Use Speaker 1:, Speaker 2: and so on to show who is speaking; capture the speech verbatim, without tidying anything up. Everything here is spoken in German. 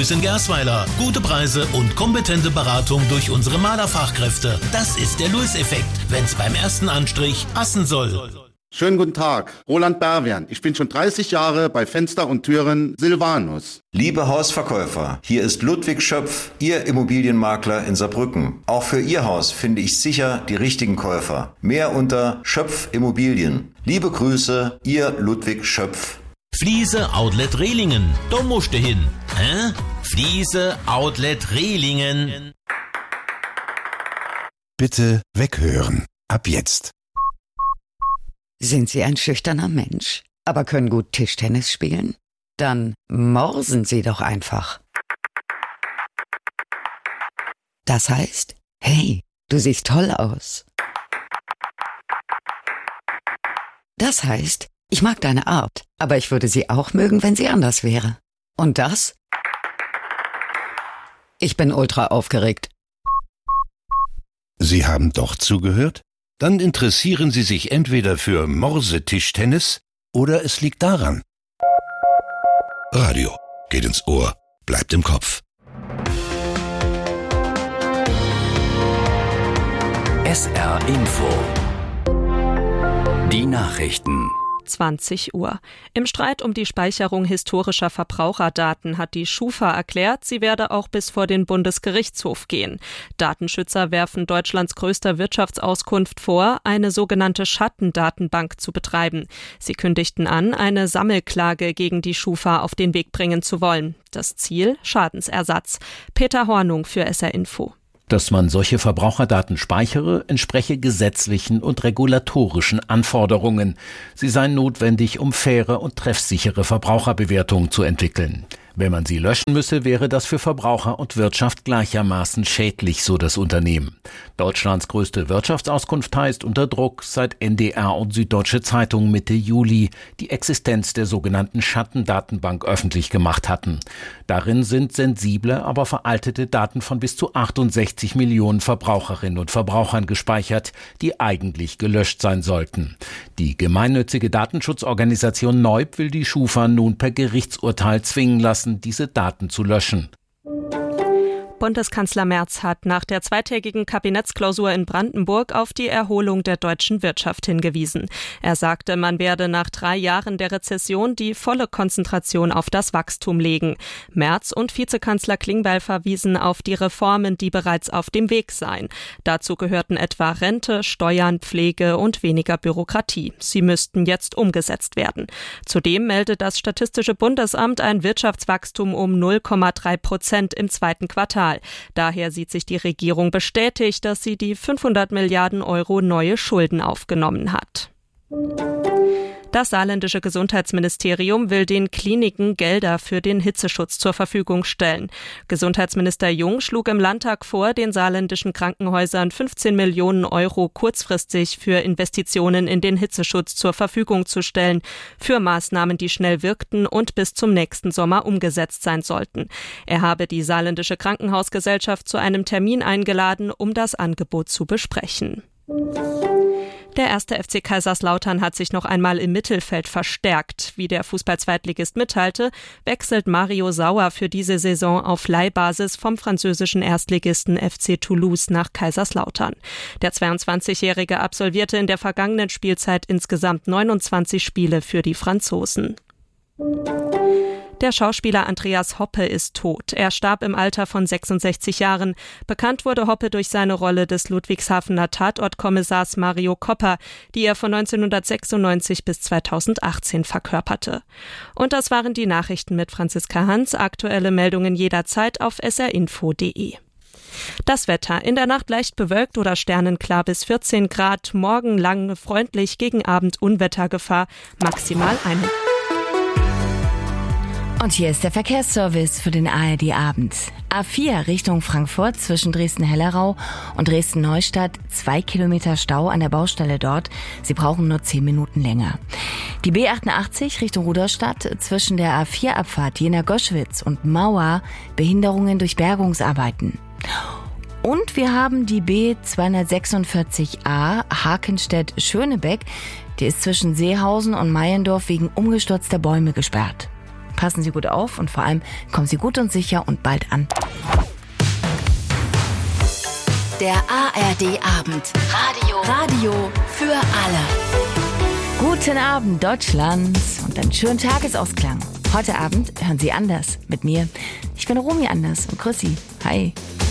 Speaker 1: Louis in Gersweiler. Gute Preise und kompetente Beratung durch unsere Malerfachkräfte. Das ist der Louis-Effekt, wenn's beim ersten Anstrich passen soll.
Speaker 2: Schönen guten Tag, Roland Berwian. Ich bin schon dreißig Jahre bei Fenster und Türen Silvanus.
Speaker 3: Liebe Hausverkäufer, hier ist Ludwig Schöpf, Ihr Immobilienmakler in Saarbrücken. Auch für Ihr Haus finde ich sicher die richtigen Käufer. Mehr unter Schöpf Immobilien. Liebe Grüße, Ihr Ludwig Schöpf.
Speaker 1: Fliese Outlet Rehlingen. Da musst du hin. Hä? Fliese Outlet Rehlingen.
Speaker 4: Bitte weghören. Ab jetzt.
Speaker 5: Sind Sie ein schüchterner Mensch, aber können gut Tischtennis spielen? Dann morsen Sie doch einfach. Das heißt, hey, du siehst toll aus. Das heißt, ich mag deine Art, aber ich würde sie auch mögen, wenn sie anders wäre. Und das? Ich bin ultra aufgeregt.
Speaker 4: Sie haben doch zugehört? Dann interessieren Sie sich entweder für Morsetischtennis oder es liegt daran. Radio geht ins Ohr, bleibt im Kopf.
Speaker 6: S R Info. Die Nachrichten.
Speaker 7: zwanzig Uhr. Im Streit um die Speicherung historischer Verbraucherdaten hat die Schufa erklärt, sie werde auch bis vor den Bundesgerichtshof gehen. Datenschützer werfen Deutschlands größter Wirtschaftsauskunft vor, eine sogenannte Schattendatenbank zu betreiben. Sie kündigten an, eine Sammelklage gegen die Schufa auf den Weg bringen zu wollen. Das Ziel? Schadensersatz. Peter Hornung für S R Info.
Speaker 8: Dass man solche Verbraucherdaten speichere, entspreche gesetzlichen und regulatorischen Anforderungen. Sie seien notwendig, um faire und treffsichere Verbraucherbewertungen zu entwickeln. Wenn man sie löschen müsse, wäre das für Verbraucher und Wirtschaft gleichermaßen schädlich, so das Unternehmen. Deutschlands größte Wirtschaftsauskunft heißt unter Druck, seit N D R und Süddeutsche Zeitung Mitte Juli die Existenz der sogenannten Schattendatenbank öffentlich gemacht hatten. Darin sind sensible, aber veraltete Daten von bis zu achtundsechzig Millionen Verbraucherinnen und Verbrauchern gespeichert, die eigentlich gelöscht sein sollten. Die gemeinnützige Datenschutzorganisation Neub will die Schufa nun per Gerichtsurteil zwingen lassen, diese Daten zu löschen.
Speaker 7: Bundeskanzler Merz hat nach der zweitägigen Kabinettsklausur in Brandenburg auf die Erholung der deutschen Wirtschaft hingewiesen. Er sagte, man werde nach drei Jahren der Rezession die volle Konzentration auf das Wachstum legen. Merz und Vizekanzler Klingbeil verwiesen auf die Reformen, die bereits auf dem Weg seien. Dazu gehörten etwa Rente, Steuern, Pflege und weniger Bürokratie. Sie müssten jetzt umgesetzt werden. Zudem meldet das Statistische Bundesamt ein Wirtschaftswachstum um null Komma drei Prozent im zweiten Quartal. Daher sieht sich die Regierung bestätigt, dass sie die fünfhundert Milliarden Euro neue Schulden aufgenommen hat. Das saarländische Gesundheitsministerium will den Kliniken Gelder für den Hitzeschutz zur Verfügung stellen. Gesundheitsminister Jung schlug im Landtag vor, den saarländischen Krankenhäusern fünfzehn Millionen Euro kurzfristig für Investitionen in den Hitzeschutz zur Verfügung zu stellen, für Maßnahmen, die schnell wirkten und bis zum nächsten Sommer umgesetzt sein sollten. Er habe die saarländische Krankenhausgesellschaft zu einem Termin eingeladen, um das Angebot zu besprechen. Der erste F C Kaiserslautern hat sich noch einmal im Mittelfeld verstärkt. Wie der Fußball-Zweitligist mitteilte, wechselt Mario Sauer für diese Saison auf Leihbasis vom französischen Erstligisten F C Toulouse nach Kaiserslautern. Der zweiundzwanzigjährige absolvierte in der vergangenen Spielzeit insgesamt neunundzwanzig Spiele für die Franzosen. Der Schauspieler Andreas Hoppe ist tot. Er starb im Alter von sechsundsechzig Jahren. Bekannt wurde Hoppe durch seine Rolle des Ludwigshafener Tatortkommissars Mario Kopper, die er von neunzehnhundertsechsundneunzig bis zweitausendachtzehn verkörperte. Und das waren die Nachrichten mit Franziska Hans. Aktuelle Meldungen jederzeit auf s r info punkt d e. Das Wetter. In der Nacht leicht bewölkt oder sternenklar bis vierzehn Grad. Morgen lang freundlich, gegen Abend Unwettergefahr. Maximal ein.
Speaker 9: Und hier ist der Verkehrsservice für den A R D-Abend. A vier Richtung Frankfurt zwischen Dresden-Hellerau und Dresden-Neustadt. Zwei Kilometer Stau an der Baustelle dort. Sie brauchen nur zehn Minuten länger. Die B achtundachtzig Richtung Rudolstadt zwischen der A vier Abfahrt Jena-Goschwitz und Mauer. Behinderungen durch Bergungsarbeiten. Und wir haben die B zweihundertsechsundvierzig A Hakenstedt-Schönebeck. Die ist zwischen Seehausen und Meiendorf wegen umgestürzter Bäume gesperrt. Passen Sie gut auf und vor allem kommen Sie gut und sicher und bald an.
Speaker 6: Der A R D-Abend. Radio. Radio für alle.
Speaker 9: Guten Abend, Deutschland und einen schönen Tagesausklang. Heute Abend hören Sie Anders mit mir. Ich bin Romy Anders und grüß Sie. Hi.